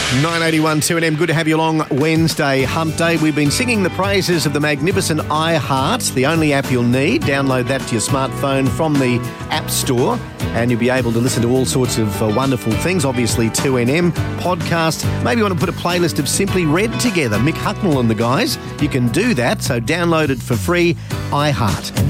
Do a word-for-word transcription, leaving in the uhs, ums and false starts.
nine eighty-one two N M, good to have you along Wednesday, Hump Day. We've been singing the praises of the magnificent iHeart, the only app you'll need. Download that to your smartphone from the App Store and you'll be able to listen to all sorts of uh, wonderful things. Obviously, two N M, podcast. Maybe you want to put a playlist of Simply Red together. Mick Hucknall and the guys. You can do that, so download it for free, iHeart.